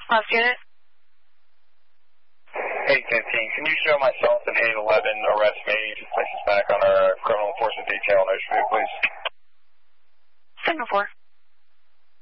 Last unit. 815, can you show myself an 811 arrest made, place us back on our criminal enforcement detail in Ocean View, please? Signal 4.